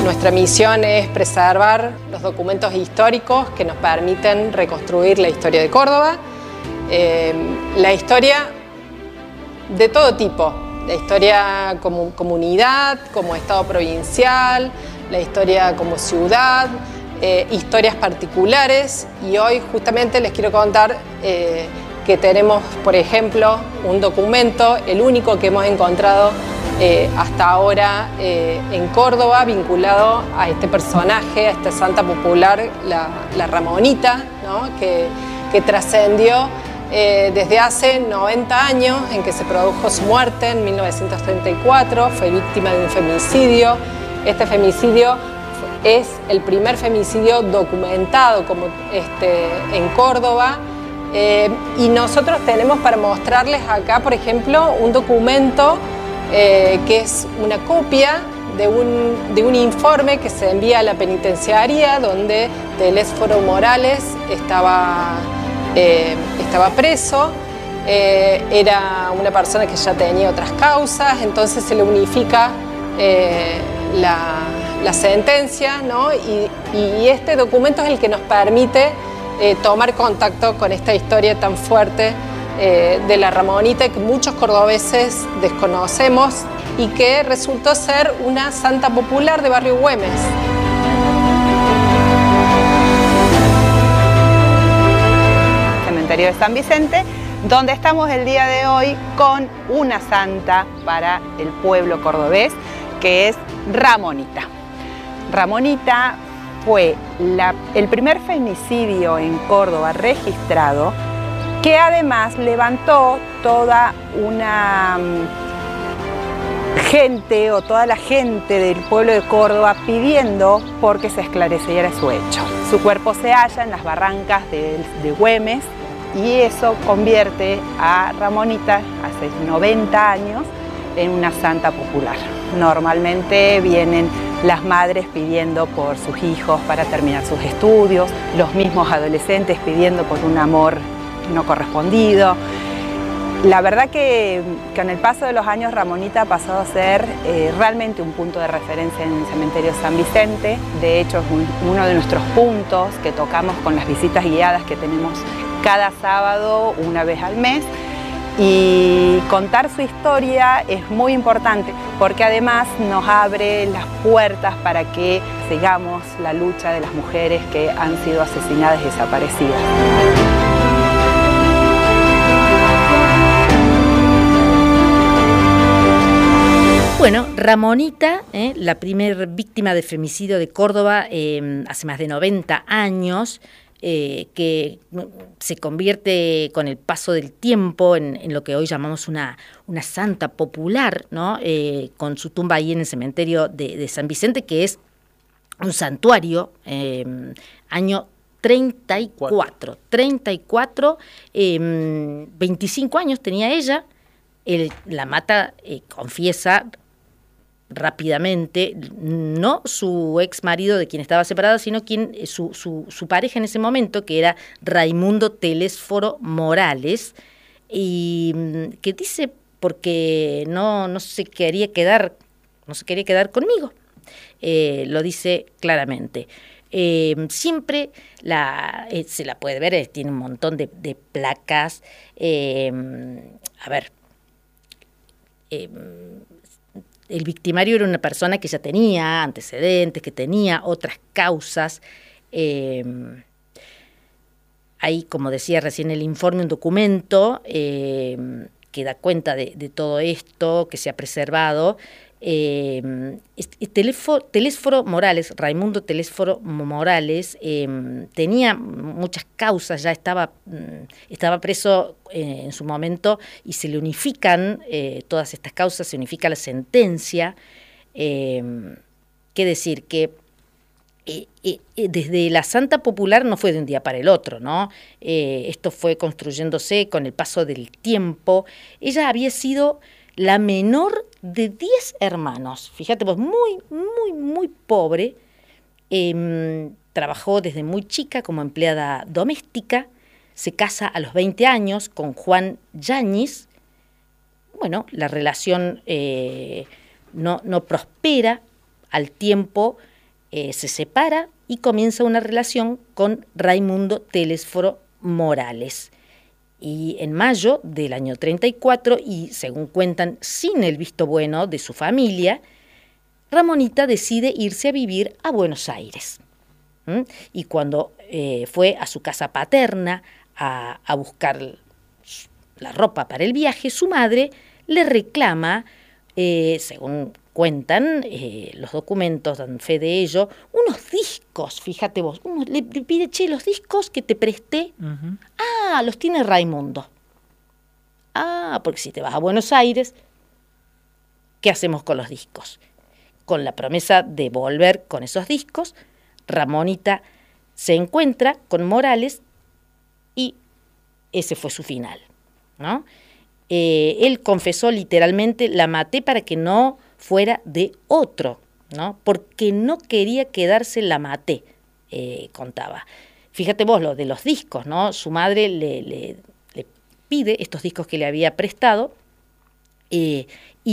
Nuestra misión es preservar los documentos históricos que nos permiten reconstruir la historia de Córdoba, la historia de todo tipo, la historia como comunidad, como estado provincial, la historia como ciudad, historias particulares, y hoy justamente les quiero contar que tenemos, por ejemplo, un documento, el único que hemos encontrado hasta ahora en Córdoba, vinculado a este personaje, a esta santa popular, la Ramonita, ¿no? que trascendió desde hace 90 años, en que se produjo su muerte en 1934, fue víctima de un femicidio. Este femicidio es el primer femicidio documentado en Córdoba, y nosotros tenemos para mostrarles acá, por ejemplo, un documento que es una copia de un informe que se envía a la penitenciaría, donde Telésforo Morales estaba preso. Era una persona que ya tenía otras causas, entonces se le unifica la sentencia, ¿no? Y este documento es el que nos permite tomar contacto con esta historia tan fuerte de la Ramonita, que muchos cordobeses desconocemos y que resultó ser una santa popular de Barrio Güemes. Cementerio de San Vicente, donde estamos el día de hoy con una santa para el pueblo cordobés, que es Ramonita. Ramonita fue el primer femicidio en Córdoba registrado, que además levantó toda una gente o toda la gente del pueblo de Córdoba pidiendo porque se esclareciera su hecho. Su cuerpo se halla en las barrancas de Güemes, y eso convierte a Ramonita, hace 90 años, en una santa popular. Normalmente vienen las madres pidiendo por sus hijos para terminar sus estudios, los mismos adolescentes pidiendo por un amor no correspondido. La verdad que con el paso de los años Ramonita ha pasado a ser realmente un punto de referencia en el cementerio San Vicente. De hecho, es uno de nuestros puntos que tocamos con las visitas guiadas que tenemos cada sábado, una vez al mes. Y contar su historia es muy importante porque además nos abre las puertas para que sigamos la lucha de las mujeres que han sido asesinadas y desaparecidas. Bueno, Ramonita, la primer víctima de femicidio de Córdoba hace más de 90 años, que se convierte con el paso del tiempo en lo que hoy llamamos una santa popular, ¿no? Con su tumba ahí en el cementerio de San Vicente, que es un santuario, año 34, 25 años tenía ella. La mata, confiesa rápidamente, no su ex marido de quien estaba separada, sino su pareja en ese momento, que era Raimundo Telésforo Morales, y que dice porque no se quería quedar conmigo. Lo dice claramente. Siempre se la puede ver, tiene un montón de placas. El victimario era una persona que ya tenía antecedentes, que tenía otras causas. Hay, como decía recién el informe, un documento que da cuenta de todo esto que se ha preservado. Telésforo Morales, Raimundo Telésforo Morales, tenía muchas causas, ya estaba preso en su momento, y se le unifican todas estas causas, se unifica la sentencia. Qué decir, que desde la Santa Popular no fue de un día para el otro, ¿no? Esto fue construyéndose con el paso del tiempo. Ella había sido la menor de 10 hermanos, fíjate vos, muy, muy, muy pobre. Trabajó desde muy chica como empleada doméstica, se casa a los 20 años con Juan Yáñez. Bueno, la relación no prospera. Al tiempo se separa y comienza una relación con Raimundo Telesforo Morales. Y en mayo del año 34, y según cuentan, sin el visto bueno de su familia, Ramonita decide irse a vivir a Buenos Aires. Y cuando fue a su casa paterna a buscar la ropa para el viaje, su madre le reclama, según cuentan los documentos, dan fe de ello, unos discos, fíjate vos, le pide, che, los discos que te presté, los tiene Raimundo. Porque si te vas a Buenos Aires, ¿qué hacemos con los discos? Con la promesa de volver con esos discos, Ramonita se encuentra con Morales y ese fue su final, ¿no? Él confesó literalmente, la maté para que no fuera de otro, ¿no? Porque no quería quedarse, la maté, contaba. Fíjate vos lo de los discos, ¿no? Su madre le pide estos discos que le había prestado y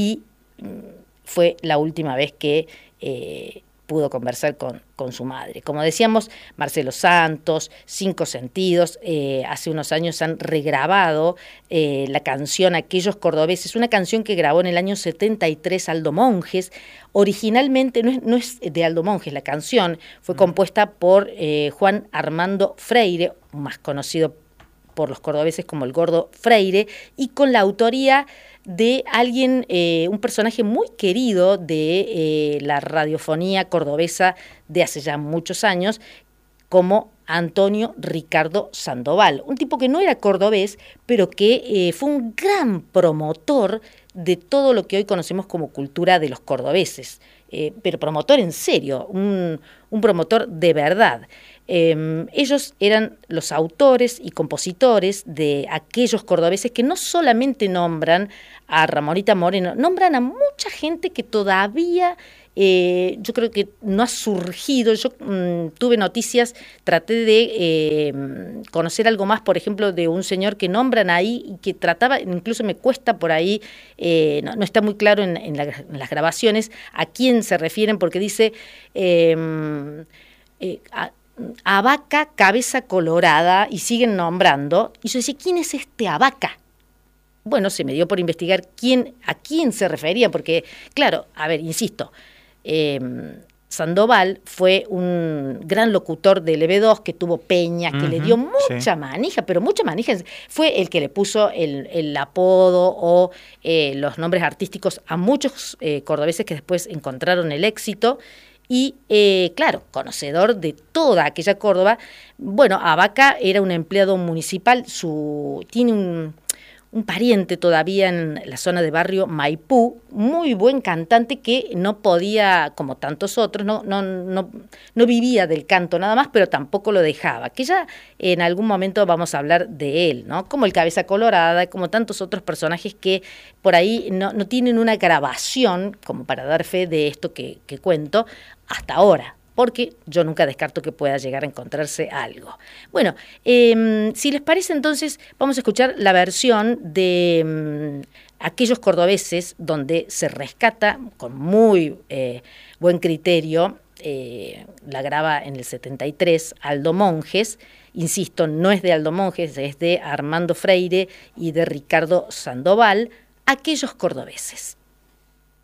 fue la última vez que pudo conversar con su madre. Como decíamos, Marcelo Santos, Cinco Sentidos, hace unos años han regrabado la canción Aquellos Cordobeses, una canción que grabó en el año 73 Aldo Monjes. Originalmente no es de Aldo Monjes, la canción fue compuesta por Juan Armando Freire, más conocido por los cordobeses como el Gordo Freire, y con la autoría de alguien, un personaje muy querido de la radiofonía cordobesa de hace ya muchos años, como Antonio Ricardo Sandoval, un tipo que no era cordobés, pero que fue un gran promotor de todo lo que hoy conocemos como cultura de los cordobeses, pero promotor en serio, un promotor de verdad. Ellos eran los autores y compositores de Aquellos Cordobeses, que no solamente nombran a Ramonita Moreno, nombran a mucha gente que todavía yo creo que no ha surgido. Yo tuve noticias, traté de conocer algo más, por ejemplo, de un señor que nombran ahí y que trataba, incluso me cuesta por ahí, no está muy claro en las grabaciones a quién se refieren, porque dice Abaca, cabeza colorada, y siguen nombrando, y yo decía, ¿quién es este Abaca? Bueno, se me dio por investigar a quién se refería, porque, claro, a ver, insisto, Sandoval fue un gran locutor del EB2 que tuvo peñas, que le dio mucha manija, pero mucha manija. Fue el que le puso el apodo o los nombres artísticos a muchos cordobeses que después encontraron el éxito. Y, claro, conocedor de toda aquella Córdoba. Bueno, Abaca era un empleado municipal, tiene un pariente todavía en la zona de Barrio Maipú, muy buen cantante que no podía, como tantos otros, no vivía del canto nada más, pero tampoco lo dejaba, que ya en algún momento vamos a hablar de él, ¿no? Como el Cabeza Colorada, como tantos otros personajes que por ahí no tienen una grabación como para dar fe de esto que cuento hasta ahora, porque yo nunca descarto que pueda llegar a encontrarse algo. Bueno, si les parece, entonces vamos a escuchar la versión de Aquellos Cordobeses, donde se rescata con muy buen criterio, la graba en el 73 Aldo Monjes. Insisto, no es de Aldo Monjes, es de Armando Freire y de Ricardo Sandoval, Aquellos Cordobeses.